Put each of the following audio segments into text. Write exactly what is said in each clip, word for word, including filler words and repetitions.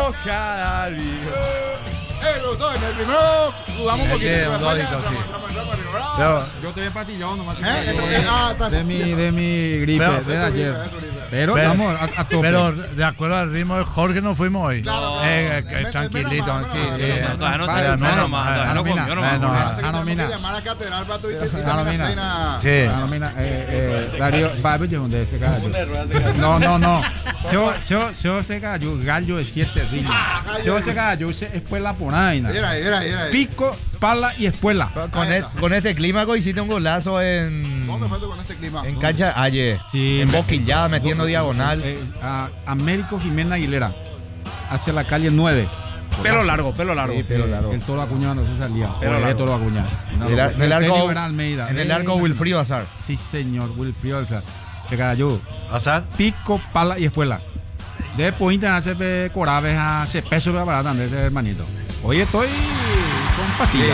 cada día. El doctor, en el primero dudamos un poquito. Un dodito, sí. Pero yo estoy empatillado nomás. ¿Eh? Ah, está. De mi, de mi gripe, Pero- de ayer. Pero, Pero- vamos a, a tope. Pero de acuerdo al ritmo de Jorge nos fuimos hoy. Claro, claro. Eh, que Me- me- tranquilito, menos mal, sí, menos sí. mal, menos Todavía no Vaya, se menos menos mal, mal, todavía no Anomina, comió, no menos mamá. mal. Así que tenemos Anomina. que llamar a catedral para tu y Anomina. Sí. Ah, no, mira, eh, eh, Darío, va, pues, yo, ¿dónde se cayó? No, no, no. Yo, yo, yo se cayó, gallo de siete ritmos. Yo se cayó, se espuela por ahí. Mira ahí, mira ahí, mira ahí. Pico, pala y espuela. Con, Ahí e- está. con este clima hiciste un golazo en, ¿Dónde fue con este clima? en cancha ayer. Sí. En boquillada, metiendo diagonal. Eh, a Américo Jiménez Aguilera, hacia la calle nueve. Pelo largo, pelo largo. Sí, pelo largo. El toro acuñado no se salía. Pelo El largo. toro acuñado. No, En el, ar- en el arco, técnico era Almeida. en el Eh, arco Wilfrido Azar. Sí, señor, Wilfrido Azar. Se cayó. Azar. Pico, pala y espuela. Después intentar corabes a ese peso para baratar de ese hermanito. Hoy estoy con pastillas.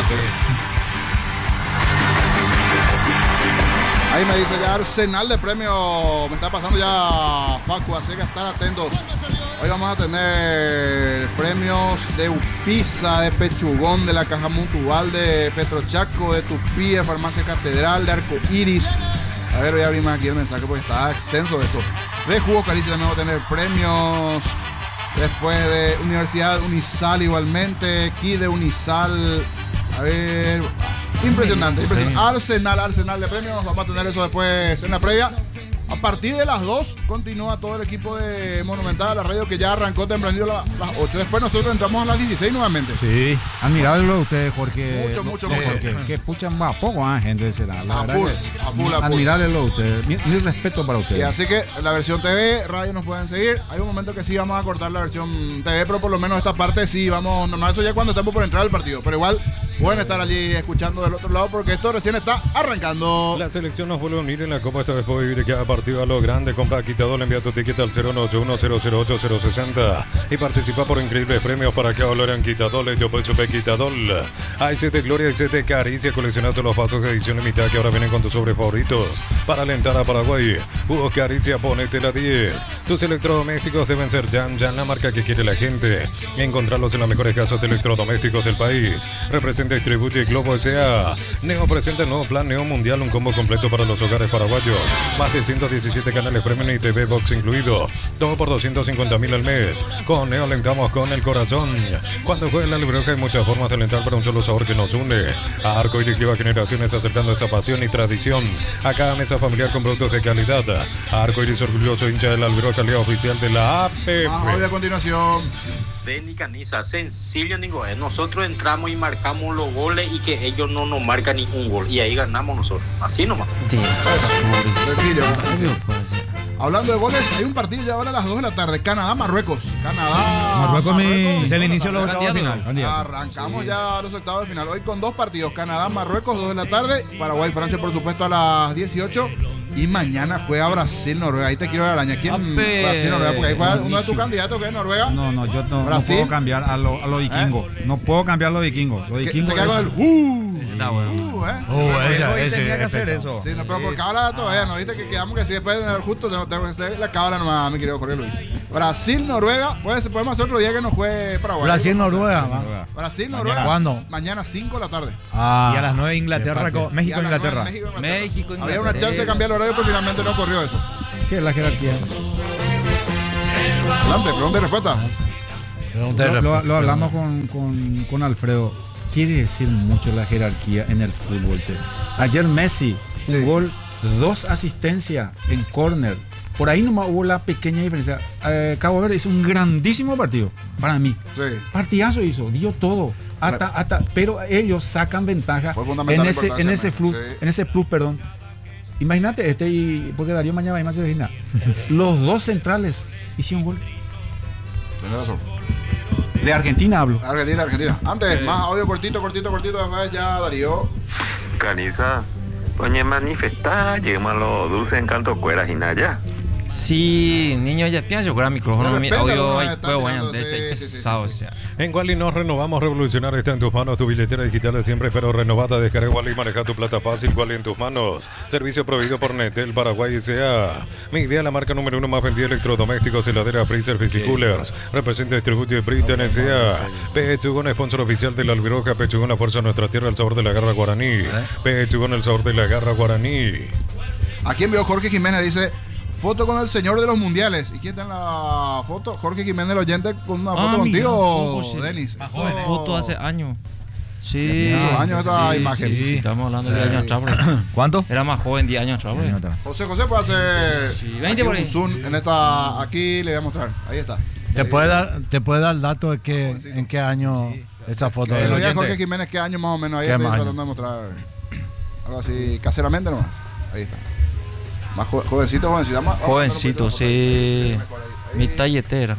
Ahí me dice ya Arsenal de premio. Me está pasando ya Facu, así que estar atentos. Hoy vamos a tener premios de Upisa, de Pechugón, de la Caja Mutual, de Petrochaco, de Tupí, de Farmacia Catedral, de Arco Iris. A ver, voy a abrir más aquí el mensaje porque está extenso esto. De Jugo Caricia también vamos a tener premios. Después de Universidad Unisal igualmente. Aquí de Unisal. A ver. Impresionante, impresionante. Arsenal, Arsenal de premios. Vamos a tener eso después en la previa. A partir de las dos continúa todo el equipo de Monumental, la radio que ya arrancó tempranito a la- las ocho. Después nosotros entramos a las dieciséis nuevamente. Sí, admirable lo de ustedes, Jorge. Mucho, mucho, Sí, mucho. Jorge, que puchan va poco, ah, gente, será. La A verdad full, que- a full, a full. Admirable lo de ustedes. Mi, mi respeto para Y ustedes. así que la versión T V, radio nos pueden seguir. Hay un momento que sí vamos a cortar la versión T V, pero por lo menos esta parte sí vamos. Normal, eso ya cuando estamos por entrar al partido. Pero igual pueden estar allí escuchando del otro lado porque esto recién está arrancando. La selección nos vuelve a unir en la Copa, esta vez puede vivir cada partido a lo grande. Compra Quitador, envía tu ticket al cero nueve ocho uno cero cero ocho cero seis cero y participa por increíbles premios para que hablaran Quitador. Yo pues supe Quitador. Hay siete Gloria y siete Caricia. Coleccionaste los vasos de edición limitada que ahora vienen con tus sobres favoritos. Para alentar a Paraguay, Hugo Caricia, ponete la diez. Tus electrodomésticos deben ser Jan Jan, la marca que quiere la gente. Encontrarlos en las mejores casas de electrodomésticos del país. Representa y distribuye Globo S A. Neo presenta el nuevo plan Neo Mundial, un combo completo para los hogares paraguayos. Más de ciento diecisiete canales premium y T V Box incluido. Todo por doscientos cincuenta mil al mes. Con Neo alentamos con el corazón. Cuando juegue la Libroca hay muchas formas de alentar para un solo sabor que nos une. A Arco Iris lleva generaciones acercando esa pasión y tradición a cada mesa familiar con productos de calidad. A Arco Iris orgulloso hincha de la Libroca, liga oficial de la A P Más audio F. a continuación. Caniza, sencillo, digo, eh, nosotros entramos y marcamos los goles y que ellos no nos marcan ni un gol y ahí ganamos nosotros, así nomás. Sencillo. Hablando de goles, hay un partido ya ahora a las dos de la tarde. Canadá-Marruecos. Canadá. Marruecos, mi- Es el inicio de los octavos de Candidato. final. Arrancamos ya los octavos de final. Hoy con dos partidos. Canadá-Marruecos, dos de la tarde. Paraguay-Francia, por supuesto, a las dieciocho. Y mañana juega Brasil-Noruega. Ahí te quiero ver araña. ¿Quién? Ape. Brasil-Noruega. Porque ahí juega uno de tus candidatos que es Noruega. No, no, yo no, no Brasil. puedo cambiar a los a los vikingos. No puedo cambiar a los vikingos. Los Que- vikingos. te quedas con es- el. ¡Uh! Está bueno. Uh, ¿eh? Oh, esa- Hoy ese tenía que hacer efecto. eso. Sí, no, pero porque ahora todavía no, viste que quedamos que sí, después de- justo tengo, tengo que hacer la cábala nomás, mi querido Jorge Luis. Brasil, Noruega, pues podemos hacer otro día que nos juegue Paraguay. Brasil, Noruega. va. Brasil, Noruega. ¿Cuándo? Mañana cinco de la tarde. Ah, Y a las nueve Inglaterra, qué con- parte. México, Y a las nueve, Inglaterra. México, Inglaterra. México, Había una Inglaterra. chance de cambiar el horario, pero finalmente no ocurrió eso. ¿Qué es la jerarquía? Adelante, pregunta y respuesta. Lo, lo- lo hablamos con, con, con Alfredo. Quiere decir mucho la jerarquía en el fútbol, che. Ayer Messi, un Sí. gol, dos asistencias en córner. Por ahí nomás hubo la pequeña diferencia. Eh, Cabo Verde hizo un grandísimo partido, para mí. Sí. Partidazo hizo, dio todo. Hasta, hasta, pero ellos sacan ventaja Fue fundamental en la ese, en importancia ese de plus, Messi, sí. en ese plus, perdón. Imagínate este y porque Darío mañana y más se vecina. Los dos centrales hicieron gol. Tienes razón. De Argentina hablo. Argentina, Argentina. Antes, más audio cortito, cortito, cortito. Después ya Darío. Caniza, oye, manifestar, llegamos a los dulces encantos cueras y naya. Sí, niño, ya pienso que era micrófono, De mi repente audio, algunos ay, están pues tirando, bueno, sí, de ese sí, sí, pesado, sí, sí. o sea. En Wally nos renovamos, revolucionar está en tus manos, tu billetera digital de siempre, pero renovada. Descarga Wally y maneja tu plata fácil. Wally en tus manos. Servicio proveído por Netel Paraguay S A. Mi idea, la marca número uno más vendida de electrodomésticos, heladera, freezer, Coolers. Representa y distribuye Britain S A. Pechugón, sponsor oficial de la Albiroja. Pechugón, la fuerza de nuestra tierra, el sabor de la garra guaraní. Pechugón, el sabor de la garra guaraní. Aquí envió Jorge Jiménez, dice, foto con el señor de los mundiales. ¿Y quién está en la foto? Jorge Jiménez, el oyente, con una foto Ah, mira, contigo, foto, sí. Denis. Más joven, foto hace años. Sí. Hace años esta sí, imagen. sí, estamos hablando de Sí. diez años atrás. bro. ¿Cuánto? Era más joven, diez años atrás. bro. José José puede hacer Sí, aquí veinte por ahí. un zoom en esta, aquí le voy a mostrar. Ahí está. ¿Te puede dar, te puede dar dato de que, en qué año esa foto Que es? lo diga Jorge Jiménez, qué año más o menos. Ahí ¿Qué estoy más tratando de mostrar algo así, caseramente nomás. Ahí está. Más jo- jovencito, jovencito. Vamos- vamos a Jovencito, hacer un poquito sí. mejor ahí. Mi Ahí- talletera.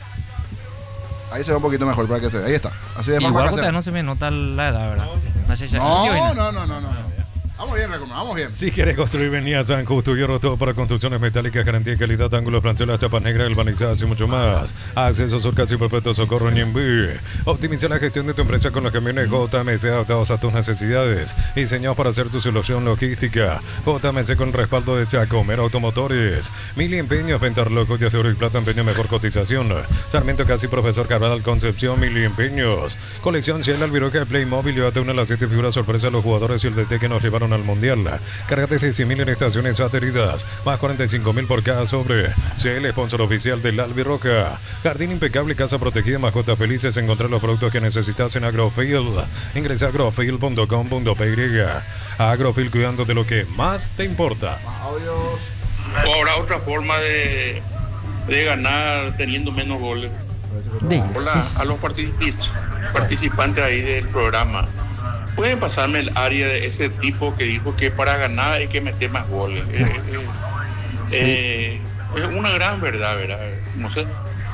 Ahí se ve un poquito mejor para que se vea. Ahí está. Así de más Igual casero. puta, no se me nota la edad, ¿verdad? No sé si No, no, no, no, no. Vamos bien, Recono, vamos bien. Si quieres construir, venía a San Justo Hierro, todo para construcciones metálicas, garantía de calidad, ángulos, planchuelas, chapas negras, galvanizadas y mucho más. Acceso Surcas y Perpetuo Socorro Ñemby. Optimiza la gestión de tu empresa con los camiones J M C adaptados a tus necesidades, diseñados para hacer tu solución logística. J M C con respaldo de Chacomer Automotores. Mili Empeños, Ventarlo, Joyas de Oro y Plata, Empeño, mejor cotización. Sarmiento Casi, Profesor Cabral, Concepción, Mili Empeños. Colección Ciel, Albiroca de Playmobil, llévate una de las siete figuras sorpresa a los jugadores y el D T que nos llevaron al Mundial. Cárgate de cien mil en estaciones adheridas, más cuarenta y cinco mil por cada sobre. Ciel, sponsor oficial del Albiroca. Jardín impecable, casa protegida, mascotas felices. Encontrar los productos que necesitas en Agrofield. Ingresa a agrofield punto com punto p y. Agrofield, cuidando de lo que más te importa. Más audios. ¿O habrá otra forma de, de ganar teniendo menos goles? De- Hola, a los partici- participantes ahí del programa. ¿Pueden pasarme el área de ese tipo que dijo que para ganar hay que meter más goles? Eh, eh, eh, es una gran verdad, ¿verdad? No sé.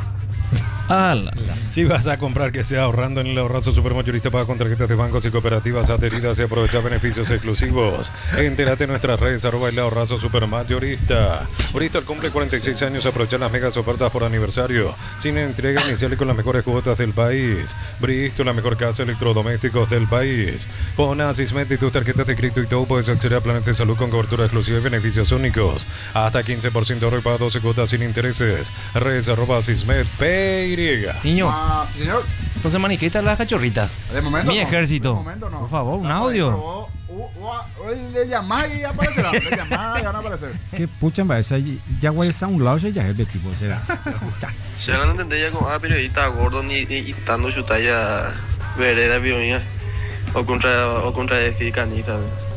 Ala. Si vas a comprar, que sea ahorrando en el ahorrazo supermayorista, paga con tarjetas de bancos y cooperativas adheridas y aprovecha beneficios exclusivos. Entérate en nuestras redes, arroba el ahorrazo supermayorista. Bristol cumple cuarenta y seis años, aprovecha las megas ofertas por aniversario, sin entrega inicial y con las mejores cuotas del país. Bristol, la mejor casa de electrodomésticos del país. Con Asismet y tus tarjetas de crédito y todo, puedes acceder a planes de salud con cobertura exclusiva y beneficios únicos. Hasta quince por ciento de ahorro y paga doce cuotas sin intereses. Redes, arroba Asismet, P Y. Niño, Ah, sí, señor. entonces manifiesta la cachorrita. De momento Mi no. ejército. De momento no. Por favor, un Estamos ahí, audio. pero vos- u- u- Le llamás y aparecerá. Le llamás y van a aparecer. Que pucha, me parece, ya güey está a un lado, ya es de tipo, será. Se van a entender ya como ah, periodista gordo ni ni dando su talla vereda biomía o contra o contra decir canita.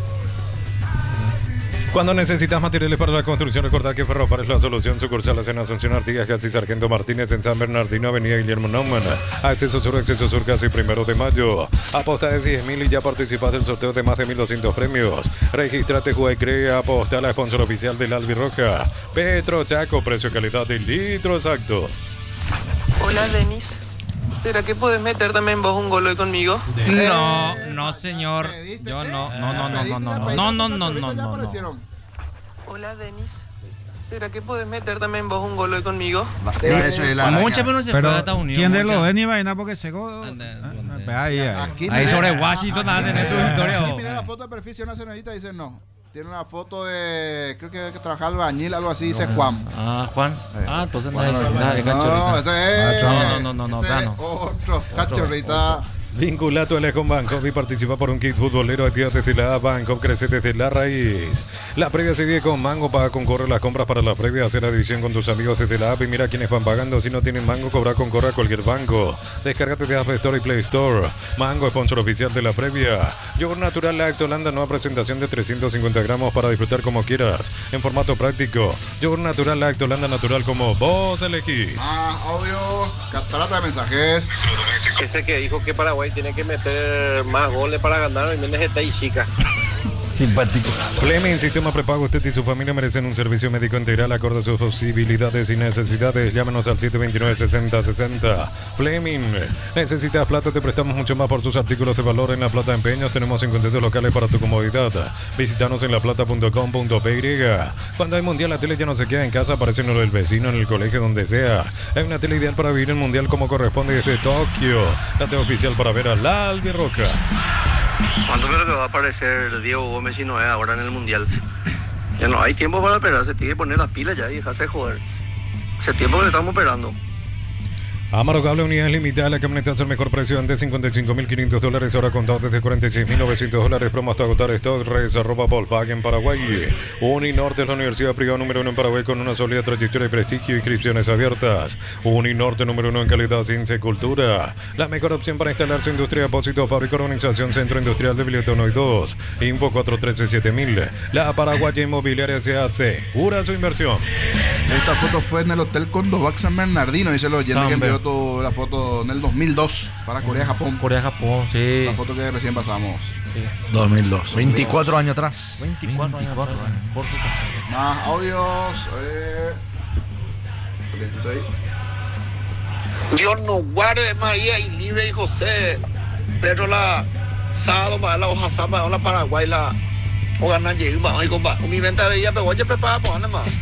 Cuando necesitas materiales para la construcción, recordad que Ferropar es la solución. Sucursales en Asunción, Artigas, Casi Sargento Martínez, en San Bernardino, Avenida Guillermo Naumann. Acceso Sur, Acceso Sur, casi primero de mayo. Aposta de diez mil y ya participas del sorteo de más de mil doscientos premios. Regístrate, juega y crea. Aposta a la sponsor oficial del Albirroja. Petro Chaco, precio, calidad y litro exacto. Hola Denis, ¿será que puedes meter también vos un gol hoy conmigo? No, no, señor. ¿Pediste Yo qué? no, no, no, no, ¿Pediste no, la no, pediste no, los no, no, cachorritos? no, Ya no, no. aparecieron. Hola Denis, ¿será que puedes meter también vos un gol hoy conmigo? Mucha, pero no se fue a Pero, Estados Unidos. ¿quién de mucha. los Denis va a ir porque llegó? Ande, Ah, ande. ah, Ahí, ahí. Aquí Ahí mira- sobre Washington, nada, tenés tu Aquí historia. vos. mira la foto de perfil, si una cenadita dice no. Tiene una foto de, creo que, que trabaja albañil, algo así, dice Juan. Ah, Juan. Ah, entonces no Bueno, es no, nada de no, cachorrita. este es. No, no, no, no, no, este acá es no. Otro, cachorrita. Vincula tu L con Banco y participa por un kit futbolero. Activa desde la Banco, crece desde la raíz. La previa se vive con Mango, paga con Corre las compras para la previa, hacer la división con tus amigos desde la app y mira quiénes van pagando. Si no tienen Mango, cobra con Corre a cualquier banco. Descárgate de App Store y Play Store. Mango, sponsor oficial de la previa. Yogur natural Lactolanda, nueva presentación de trescientos cincuenta gramos para disfrutar como quieras, en formato práctico. Yogur natural Lactolanda, natural como vos elegís. Más audio, catarata de mensajes. Ese que dijo que Paraguay tiene que meter más goles para ganar, al menos está ahí chica. Simpático. Fleming, sistema prepago. Usted y su familia merecen un servicio médico integral acorde a sus posibilidades y necesidades. Llámenos al siete dos nueve, seis cero seis cero. Fleming, necesitas plata, te prestamos mucho más por sus artículos de valor en La Plata Empeños. Tenemos cincuenta y dos locales para tu comodidad. Visítanos en laplata punto com punto p y. Cuando hay mundial, la tele ya no se queda en casa, aparece en lo del vecino, en el colegio, donde sea. Hay una tele ideal para vivir el mundial como corresponde desde Tokio. La tele oficial para ver a la Albirroca. ¿Cuándo creo que va a aparecer Diego Gómez si no es ahora en el mundial? Ya no hay tiempo para esperar, se tiene que poner las pilas ya y dejarse de joder. Hace tiempo que le estamos esperando. Amaro Cable, unidades limitadas, la camioneta es el mejor precio, antes cincuenta y cinco mil quinientos dólares, ahora contado desde cuarenta y seis mil novecientos dólares, promo hasta agotar stock, redes arroba Volkswagen Paraguay. Uninorte es la universidad privada número uno en Paraguay con una sólida trayectoria y prestigio, inscripciones abiertas. Uninorte número uno en calidad, ciencia y cultura. La mejor opción para instalar su industria, depósito, fábrica, organización, centro industrial de Biletono y dos. Info cuatro uno tres siete mil. La Paraguaya Inmobiliaria se hace. Pura su inversión. Esta foto fue en el Hotel Condovac San Bernardino, dice el oyente que envió la foto en el dos mil dos para Corea-Japón. Corea-Japón, sí. La foto que recién pasamos. Sí. dos mil dos. veinticuatro años atrás. veinticuatro, veinticuatro años. Por tu casa. Más audios. Eh. Dios nos guarde, María y libre y José. Pero la sábado para la hoja sama, la Paraguay, la o ganan llegar más y compa. Mi venta de ella pero oye prepara pues anda más.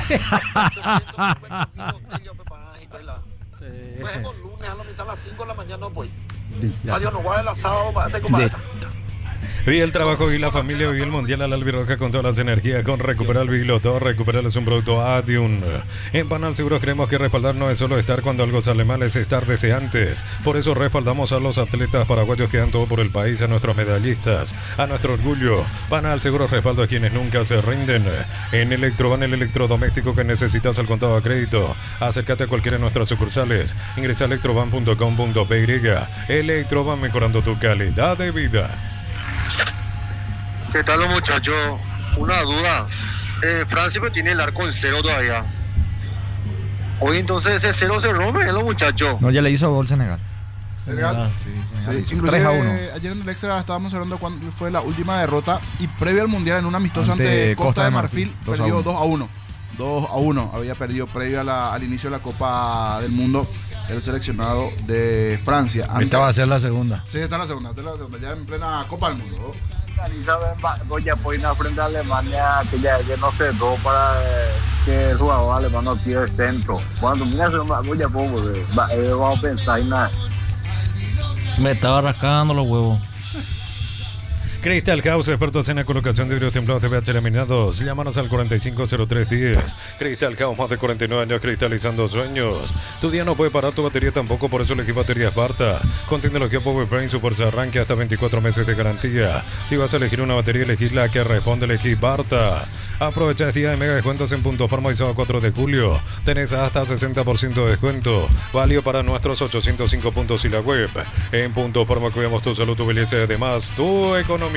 Pues el lunes a la mitad a las cinco de la mañana pues. Adiós, nos guarde el sábado para te compa. Vi el trabajo y la familia, viví el mundial a la Albirroca con todas las energías, con Recuperar Biglotó. Recuperar es un producto Adium. En Panal Seguros creemos que respaldar no es solo estar cuando algo sale mal, es estar desde antes. Por eso respaldamos a los atletas paraguayos que dan todo por el país, a nuestros medallistas, a nuestro orgullo. Panal Seguros respaldo a quienes nunca se rinden. En Electroban, el electrodoméstico que necesitas al contado a crédito. Acércate a cualquiera de nuestras sucursales. Ingresa a electroban punto com punto p y. Electroban, mejorando tu calidad de vida. ¿Qué tal los muchachos? Una duda. Eh, Francia pero tiene el arco en cero todavía. Hoy entonces ese cero se rompe, los muchachos. No, ya le hizo gol Senegal. Senegal. Sí, sí. Inclusive tres a uno. Ayer en el extra estábamos hablando cuando fue la última derrota y previo al mundial en un amistoso ante, ante Costa, Costa de Marfil, Marfil perdió dos a uno. dos a uno había perdido previo a la, al inicio de la Copa del Mundo el seleccionado de Francia. Esta va a ser la segunda. Sí, esta es la segunda, esta es la segunda, ya en plena Copa del Mundo, ¿no? Voy a poner frente a Alemania que ya, ya no se do para que el jugador alemán no tire centro. Cuando mira se voy a poner, vamos a pensar en nada. Me estaba rascando los huevos. Crystal House, expertos en la colocación de vidrios templados de P H laminados. Llámanos al cuarenta y cinco cero tres diez. Crystal House, más de cuarenta y nueve años cristalizando sueños. Tu día no puede parar, tu batería tampoco, por eso elegí baterías Barta. Con tecnología Power Brain, su fuerza arranque hasta veinticuatro meses de garantía. Si vas a elegir una batería, elegí la que responde, elegí Barta. Aprovecha el día de mega descuentos en Punto Farma y sábado cuatro de julio. Tenés hasta sesenta por ciento de descuento. Válido para nuestros ochocientos cinco puntos y la web. En Punto Farma cuidamos tu salud, tu belleza y además tu economía.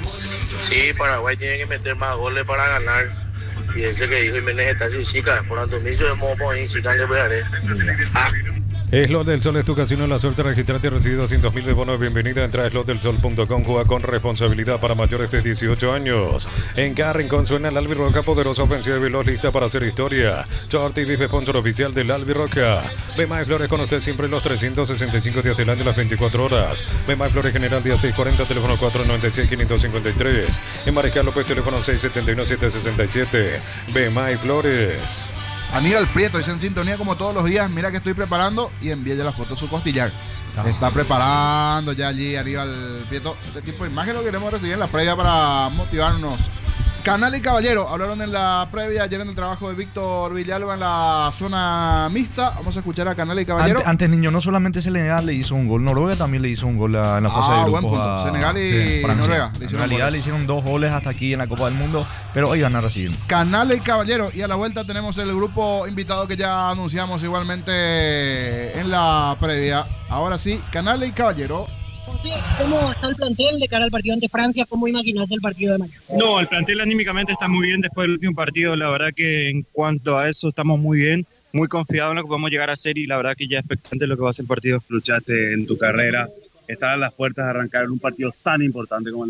Sí, Paraguay tiene que meter más goles para ganar. Y ese que dijo Jiménez está sin chica. Por tanto, me hizo de modo y chica le pegaré. Ah. Slot del Sol es tu casino de la suerte. Registrate y recibir doscientos mil de bono de bienvenida. Entra a slot del sol punto com. Juega con responsabilidad para mayores de dieciocho años. En cada rincón suena el Albirroca, poderosa ofensiva y veloz, lista para hacer historia. Short T V, sponsor oficial del Albirroca. Bemay Flores con usted siempre los trescientos sesenta y cinco días del año, las veinticuatro horas. Bemay Flores General día seiscientos cuarenta, teléfono cuatro nueve seis, cinco cinco tres. En Mariscal López, teléfono seis siete uno, siete seis siete. Bemay Flores. Aníbal Prieto dice en sintonía como todos los días. Mira que estoy preparando y envíe ya la foto de su costillar. Se está preparando ya allí Aníbal Prieto. Este tipo de imagen lo queremos recibir en la previa para motivarnos. Canal y Caballero hablaron en la previa ayer en el trabajo de Víctor Villalba en la zona mixta. Vamos a escuchar a Canal y Caballero. Antes, antes niño, no solamente Senegal le hizo un gol, Noruega también le hizo un gol a, en la fase ah, de buen grupos. punto. A, Senegal y sí, Noruega. Le en realidad goles. Le hicieron dos goles hasta aquí en la Copa del Mundo, pero hoy van a recibir. Canal y Caballero. Y a la vuelta tenemos el grupo invitado que ya anunciamos igualmente en la previa. Ahora sí, Canal y Caballero. Sí, ¿cómo está el plantel de cara al partido ante Francia? ¿Cómo imaginás el partido de mañana? No, el plantel anímicamente está muy bien después del último partido. La verdad que en cuanto a eso estamos muy bien, muy confiados en lo que podemos llegar a hacer y la verdad que ya expectante de lo que va a ser el partido. Luchaste en tu carrera, estar a las puertas de arrancar un partido tan importante como el de mañana.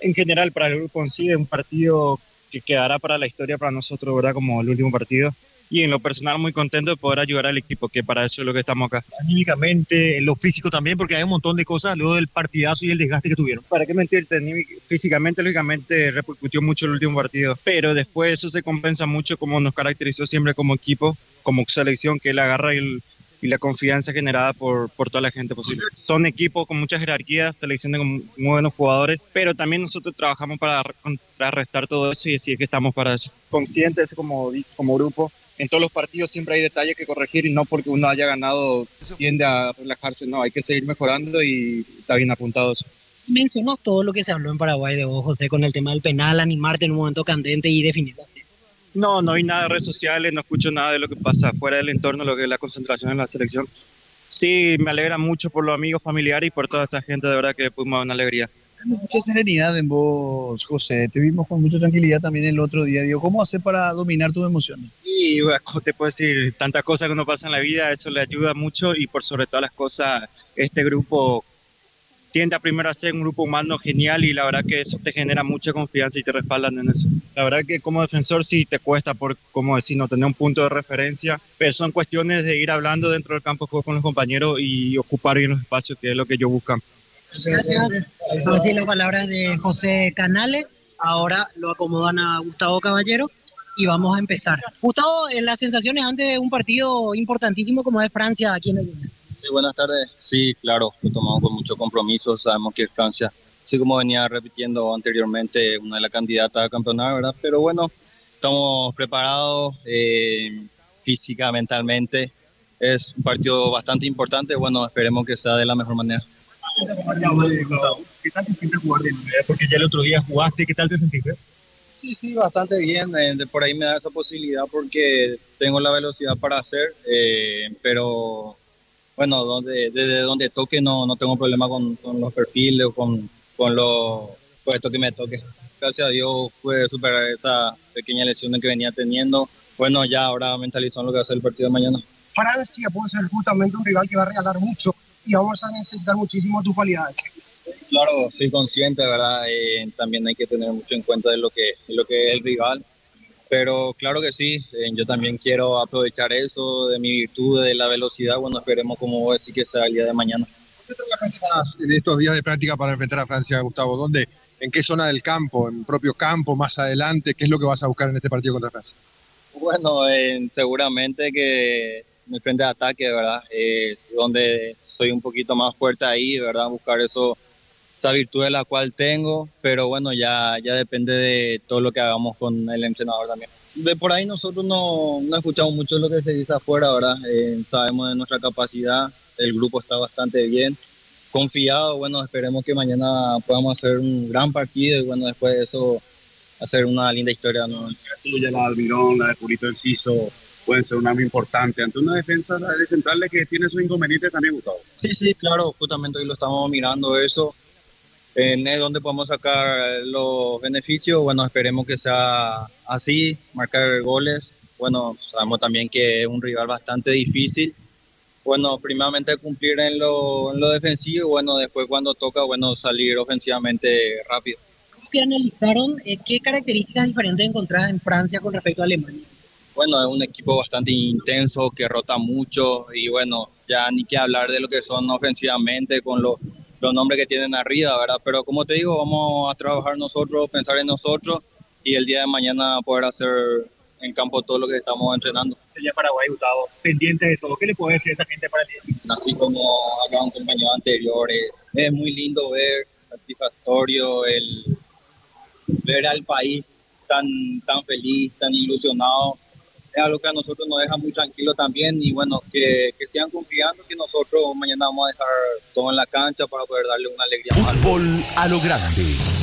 En general, para el grupo en sí, es un partido que quedará para la historia para nosotros, ¿verdad? Como el último partido. Y en lo personal, muy contento de poder ayudar al equipo, que para eso es lo que estamos acá. Anímicamente, en lo físico también, porque hay un montón de cosas luego del partidazo y el desgaste que tuvieron. ¿Para qué mentirte? Físicamente, lógicamente, repercutió mucho el último partido, pero después eso se compensa mucho como nos caracterizó siempre como equipo, como selección, que es la garra y, el, y la confianza generada por, por toda la gente posible. Son equipos con muchas jerarquías, selecciones con muy buenos jugadores, pero también nosotros trabajamos para contrarrestar todo eso y decir que estamos para eso. Conscientes como, como grupo. En todos los partidos siempre hay detalles que corregir y no porque uno haya ganado tiende a relajarse, no, hay que seguir mejorando y está bien apuntado eso. Mencionas todo lo que se habló en Paraguay de vos, José, con el tema del penal, animarte en un momento candente y definirlo así. No, no hay nada de redes sociales, no escucho nada de lo que pasa fuera del entorno, lo que es la concentración en la selección. Sí, me alegra mucho por los amigos familiares y por toda esa gente, de verdad que pudimos dar una alegría. Mucha serenidad en vos, José. Te vimos con mucha tranquilidad también el otro día. Digo, ¿cómo hacer para dominar tus emociones? Y bueno, como te puedo decir, tantas cosas que uno pasa en la vida, eso le ayuda mucho y por sobre todas las cosas, este grupo tiende a primero a ser un grupo humano genial y la verdad que eso te genera mucha confianza y te respaldan en eso. La verdad que como defensor sí te cuesta por, como decir, no tener un punto de referencia, pero son cuestiones de ir hablando dentro del campo de juego con los compañeros y ocupar bien los espacios, que es lo que ellos buscan. Gracias. Son así las palabras de José Canales. Ahora lo acomodan a Gustavo Caballero y vamos a empezar. Gustavo, las sensaciones antes de un partido importantísimo como es Francia aquí en el Mundial. Sí, buenas tardes. Sí, claro, lo tomamos con mucho compromiso. Sabemos que Francia, así como venía repitiendo anteriormente, una de las candidatas a campeonar, ¿verdad? Pero bueno, estamos preparados eh, física, mentalmente. Es un partido bastante importante. Bueno, esperemos que sea de la mejor manera. ¿Qué tal te sientes jugar de nueve? Porque ya el otro día jugaste, ¿qué tal te sentiste? Sí, sí, bastante bien. Eh, de por ahí me da esa posibilidad porque tengo la velocidad para hacer, eh, pero bueno, donde, desde donde toque no, no tengo problema con, con los perfiles o con, con los puestos que me toque. Gracias a Dios pude superar esa pequeña lesión que venía teniendo. Bueno, ya ahora mentalizando lo que va a ser el partido de mañana. Francia puede ser justamente un rival que va a regalar mucho y vamos a necesitar muchísimo tus cualidades. Sí, claro, soy consciente, ¿verdad? Eh, también hay que tener mucho en cuenta de lo que, de lo que es el rival, pero claro que sí, eh, yo también quiero aprovechar eso de mi virtud, de la velocidad. Bueno, esperemos como vos decís que sea el día de mañana. ¿Qué trabajas en estos días de práctica para enfrentar a Francia, Gustavo? ¿Dónde? ¿En qué zona del campo? ¿En propio campo? ¿Más adelante? ¿Qué es lo que vas a buscar en este partido contra Francia? Bueno, eh, seguramente que en el frente de ataque, ¿verdad? Es donde soy un poquito más fuerte ahí, ¿verdad? Buscar eso, esa virtud de la cual tengo, pero bueno, ya, ya depende de todo lo que hagamos con el entrenador también. De por ahí nosotros no, no escuchamos mucho lo que se dice afuera, ¿verdad? Eh, sabemos de nuestra capacidad, el grupo está bastante bien, confiado, bueno, esperemos que mañana podamos hacer un gran partido y bueno, después de eso hacer una linda historia, ¿no? La tuya, la de Almirón, la de Julito Enciso, pueden ser un arma importante ante una defensa de centrales que tiene sus inconvenientes también, Gustavo. Sí, sí, claro, justamente hoy lo estamos mirando eso, en es donde podemos sacar los beneficios. Bueno, esperemos que sea así, marcar goles. Bueno, sabemos también que es un rival bastante difícil. Bueno, primeramente cumplir en lo, en lo defensivo, bueno, después cuando toca, bueno, salir ofensivamente rápido. ¿Cómo que analizaron eh, qué características diferentes encontradas en Francia con respecto a Alemania? Bueno, es un equipo bastante intenso, que rota mucho y bueno, ya ni que hablar de lo que son ofensivamente con lo, los nombres que tienen arriba, ¿verdad? Pero como te digo, vamos a trabajar nosotros, pensar en nosotros y el día de mañana poder hacer en campo todo lo que estamos entrenando. Ya Paraguay, Gustavo, pendiente de todo, ¿qué le puede decir a esa gente para el día? Así como hablaban compañeros anteriores, es muy lindo ver, satisfactorio el ver al país tan, tan feliz, tan ilusionado. Es algo que a nosotros nos deja muy tranquilos también y bueno, que, que sigan confiando que nosotros mañana vamos a dejar todo en la cancha para poder darle una alegría más. Fútbol a lo grande.